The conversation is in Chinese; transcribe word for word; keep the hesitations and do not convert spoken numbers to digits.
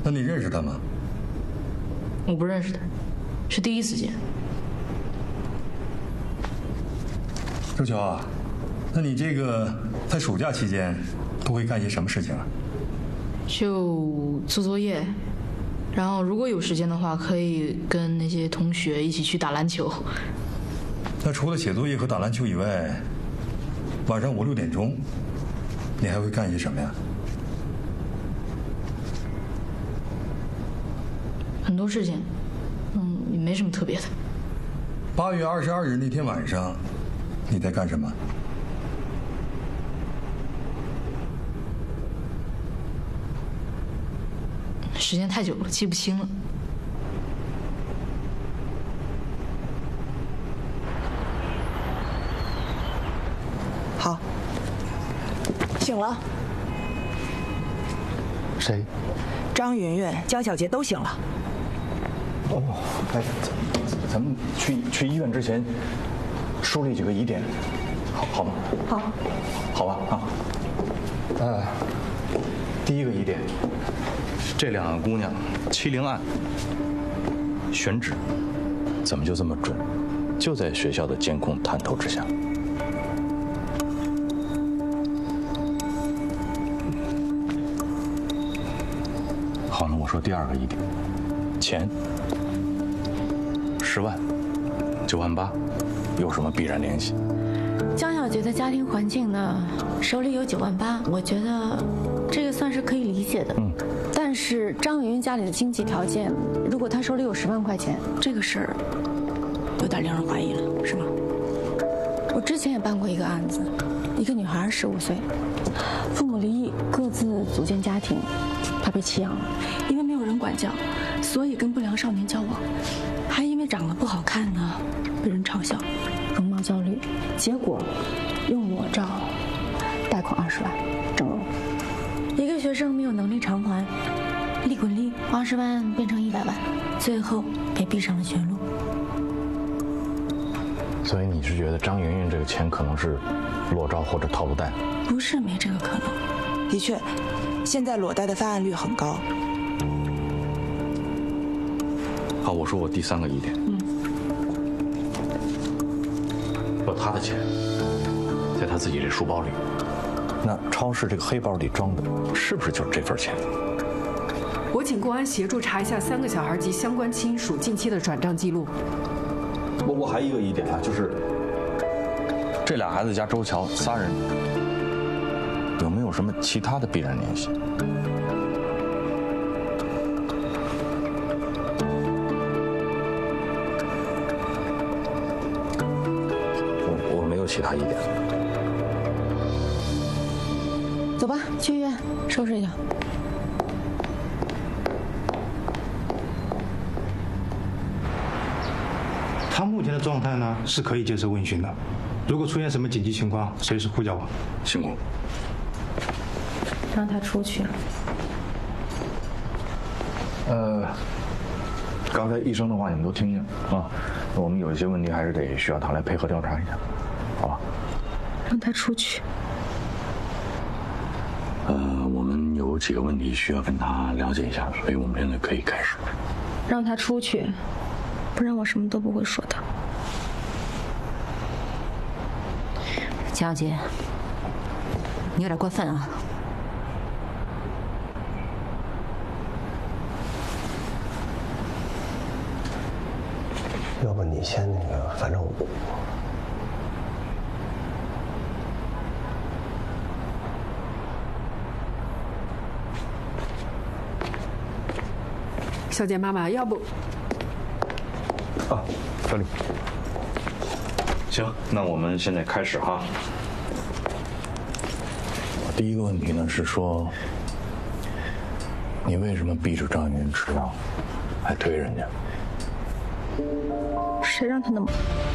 那你认识他吗？ 我不认识他，是第一次见。 周乔啊，那你这个在暑假期间都会干些什么事情啊？ 就做作业，然后如果有时间的话，可以跟那些同学一起去打篮球。 那除了写作业和打篮球以外，晚上五六点钟，你还会干些什么呀？ 很多事情，嗯，也没什么特别的。 八月二十二日那天晚上，你在干什么？ 时间太久了，记不清了。 好，醒了。 谁？ 张云云、江小杰都醒了。 哦，哎，咱咱们去去医院之前梳理几个疑点，好好吗？ 好， 好吧啊。呃，第一个疑点，这两个姑娘欺凌案选址怎么就这么准？就在学校的监控探头之下。好，那我说第二个疑点，钱十万、九万八，有什么必然联系？ 江小杰的家庭环境呢，手里有九万八，我觉得这个算是可以理解的。嗯，但是张云云家里的经济条件，如果她手里有十万块钱，这个事儿有点令人怀疑了，是吗？我之前也办过一个案子，一个女孩十五岁，父母离异，各自组建家庭，她被弃养了，因为没有人管教，所以跟不良少年交往，还因为长得不好看呢，被人嘲笑。容貌焦虑，结果用裸照贷款二十万整容。一个学生没有能力偿还，利滚利，二十万变成一百万，最后给闭上了绝路。 所以你是觉得张云云这个钱可能是裸照或者套路贷？ 不是没这个可能。 的确，现在裸贷的犯案率很高。 好，我说我第三个疑点。嗯。说他的钱在他自己这书包里，那超市这个黑包里装的是不是就是这份钱？ 我请公安协助查一下三个小孩及相关亲属近期的转账记录。 我我还一个疑点啊，就是这俩孩子加周乔仨人有没有什么其他的必然联系？其他疑点， 走吧，去医院收拾一下。 他目前的状态呢是可以接受问询的，如果出现什么紧急情况，随时呼叫我。 辛苦。 让他出去。 呃，刚才医生的话你们都听见了啊，我们有一些问题还是得需要他来配合调查一下。好吧， 让他出去。 呃，我们有几个问题需要跟他了解一下，所以我们现在可以开始。 让他出去，不然我什么都不会说的。 江小姐，你有点过分啊！ 要不你先那个，反正我。 小杰妈妈，要不…… 啊，这里。行，那我们现在开始哈。第一个问题呢是说，你为什么逼着张云迟到，还推人家？ 谁让他那么？